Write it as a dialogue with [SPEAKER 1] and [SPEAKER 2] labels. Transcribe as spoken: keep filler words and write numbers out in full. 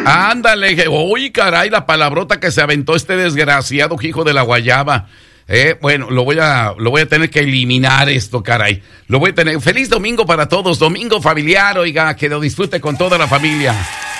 [SPEAKER 1] Ándale, uy, caray, la palabrota que se aventó este desgraciado hijo de la guayaba. Eh, bueno, lo voy a, lo voy a tener que eliminar esto, caray. Lo voy a tener. Feliz domingo para todos, domingo familiar, oiga, que lo disfrute con toda la familia.